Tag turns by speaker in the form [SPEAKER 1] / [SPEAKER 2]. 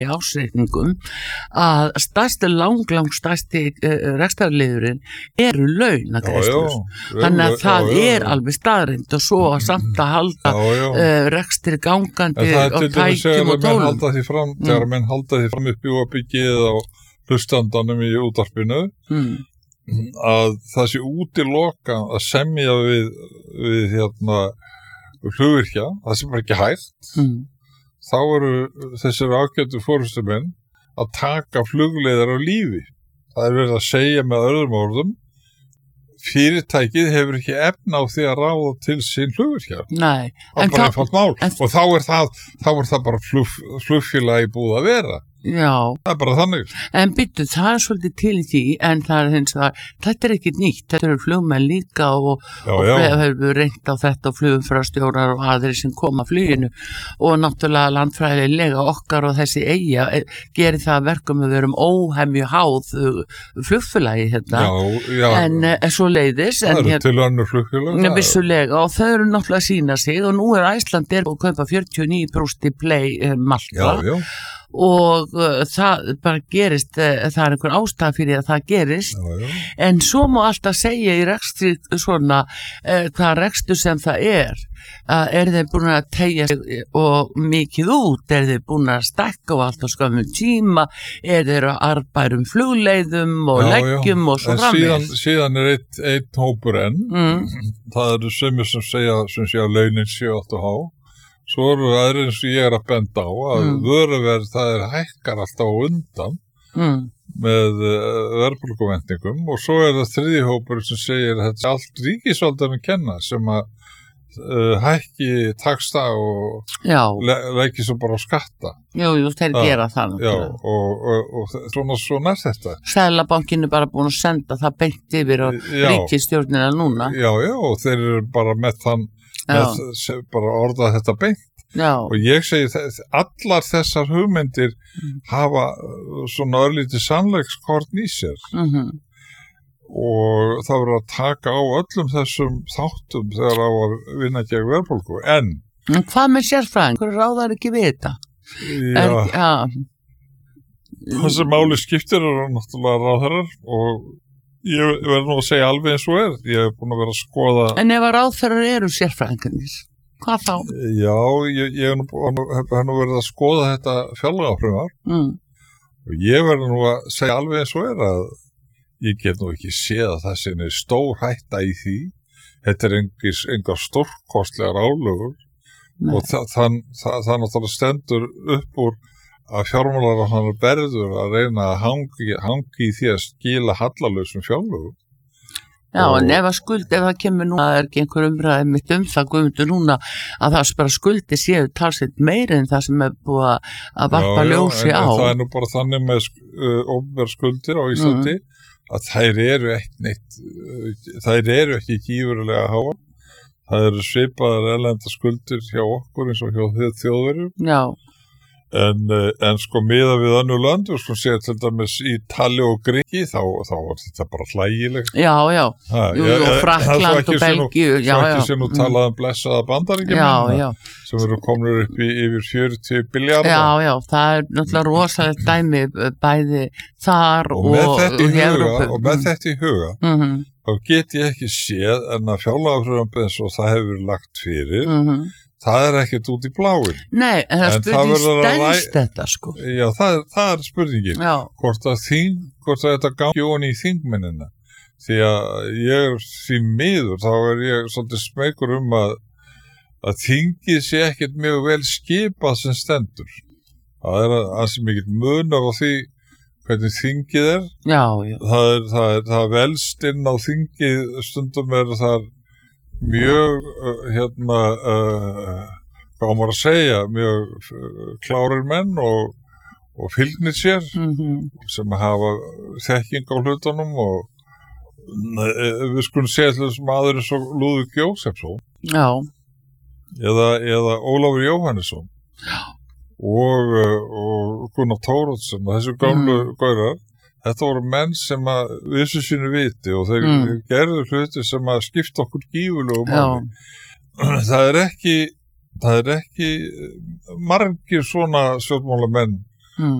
[SPEAKER 1] í ásreikningum að langstærsti rekstrarliðurinn eru launagreiðslur. Þannig að það er alveg staðreynd og svo samt að halda rekstri gangandi og tækjum og tólum.
[SPEAKER 2] Þegar menn halda því fram upp í opbyggið á hlustandanum í útvarpinu að það sé útiloka að semja við flugvirkja, það sem ekki hægt þá eru þessir ágætu forystumenn að taka flugleiðar á lífi. Það verið að segja með öðrum orðum fyrirtækið hefur ekki efna á því að ráða til sín flugvirkja.
[SPEAKER 1] Nei.
[SPEAKER 2] Það er bara einfalt mál. Og þá er það bara flugfélagi búið að vera.
[SPEAKER 1] Já.
[SPEAKER 2] Það er bara þannig.
[SPEAKER 1] En býttu, það er svolítið til í því, en það er hins vegar, þetta er ekkert nýtt, þetta eru flugmenn líka og hefur reynt á þetta og flugumferðarstjórar og aðrir sem koma fluginu og náttúrulega landfræðilega okkar og þessi eyja gerir það verkum að við erum óhemju háð flugfélagi hérna.
[SPEAKER 2] Já.
[SPEAKER 1] En svo leiðis.
[SPEAKER 2] Það eru til önnur flugfélag.
[SPEAKER 1] Vissulega, og þau eru náttúrulega að sína sig og nú Æsland búið að kaupa 49% í Play Malta.
[SPEAKER 2] Já.
[SPEAKER 1] Og það bara gerist, það er einhver ástæða fyrir að það gerist, en svo má alltaf segja í rekstri svona hvað rekstur sem það er þeir búin að teygja sig og mikið út, þeir búin að stekka og allt á skömmum tíma, þeir að arbærum flugleiðum og leggjum og svo framvegis.
[SPEAKER 2] Síðan er einn hópur enn, það eru sumir sem segja að launin séu allt og há. Svo eru aðrir eins og ég er að benda á að vöruverð það hækkar alltaf á undan með verðbólguvæntingum og svo er það þriðji hópur sem segir að þetta er allt ríkisvaldarinn kenna sem að hækki taxta og leggi svo bara á skatta.
[SPEAKER 1] Jú, þeir gera það.
[SPEAKER 2] Já, og svona er þetta.
[SPEAKER 1] Seðlabankinn er bara búin að senda það beint yfir á ríkisstjórnina núna.
[SPEAKER 2] Já, og þeir eru bara með bara orðað þetta beint. Og ég segi allar þessar hugmyndir hafa svona örlítið sannleikskorn í sér og það verður að taka á öllum þessum þáttum þegar á að vinna gegn verðbólgu. En
[SPEAKER 1] hvað með sérfræðing? Hverju ráðar ekki við þetta?
[SPEAKER 2] Þessi máli skiptir eru náttúrulega ráðherrar og ég verður nú að segja alveg eins og ég hef búin að vera að skoða. En
[SPEAKER 1] ef að ráðherrar eru sérfræðingarnir, hvað þá?
[SPEAKER 2] Já, ég hef nú verið að skoða þetta fjárlagafrumvarp og ég verður nú að segja alveg eins og að ég get nú ekki séð að það sé stór hætta í því. Þetta er engar stórkostlegar álögur og það náttúrulega stendur upp úr að fjármálaráðherra verður að reyna að hangi í því að skila hallalausum fjárlögum.
[SPEAKER 1] Já, en ef það kemur núna, það er ekki einhver umræði mitt það Guðmundur núna, að það bara skuldi séu talsett meira en það sem er búið að varpa ljósi á.
[SPEAKER 2] Já, en það er nú bara þannig með opinberar skuldir á Íslandi að þær eru ekki gífurlega háar. Það eru svipaðar erlendar skuldir hjá okkur eins og hjá þjóðverjum. Já. En sko miðað við önnur lönd, og sko segja til dæmis Ítalíu og Grikki, þá var þetta bara hlægilegt.
[SPEAKER 1] Já. Og Frakkland og Belgíu.
[SPEAKER 2] Svo ekki sem nú talaði blessaða Bandaríkjamenn sem eru komnir upp í yfir 40 billjarða.
[SPEAKER 1] Já, það er náttúrulega rosalegt dæmi bæði þar og í Evrópu.
[SPEAKER 2] Og með þetta í huga, þá get ég ekki séð en að fjárlagafrumvarpið eins og það hefur verið lagt fyrir, það er ekkert út í bláin.
[SPEAKER 1] Nei, en það spurning stendst þetta sko.
[SPEAKER 2] Já, það er spurningin. Já. Hvort að þetta gangi ofan í þingmennina. Því að ég er því miður, þá er ég svolítið smeykur að þingið sé ekkert mjög vel skipað sem stendur. Það er ansi mikill munur á því hvernig þingið er.
[SPEAKER 1] Já.
[SPEAKER 2] Það velst inn á þingið, stundum er það mjög, hvað maður að segja, mjög klárir menn og fylgnir sér sem hafa þekking á hlutunum og við skulum segja til þessum aður eins og Lúðvík Jósefsson eða Ólafur Jóhannesson og Gunnar Thoroddsen og þessu gamlu gaurar. Þetta voru menn sem að vissu sínu viti og þeir gerðu hluti sem að skipta okkur gífulegu máli. Það er ekki margir svona stjórnmálamenn